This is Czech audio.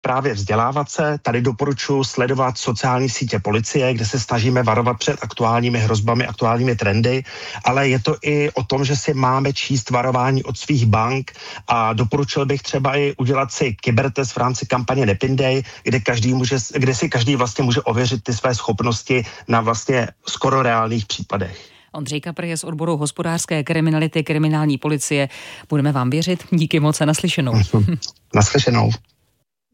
právě vzdělávat se. Tady doporučuji sledovat sociální sítě policie, kde se snažíme varovat před aktuálními hrozbami, aktuálními trendy, ale je to i o tom, že si máme číst varování od svých bank a doporučil bych třeba i udělat si kybertest v rámci kampaně Nepindej, kde si každý vlastně může ověřit ty své schopnosti na vlastně skoro reálných případech. Ondřej Kapr je z odboru hospodářské kriminality kriminální policie. Budeme vám věřit. Díky moc a naslyšenou. Naslyšenou.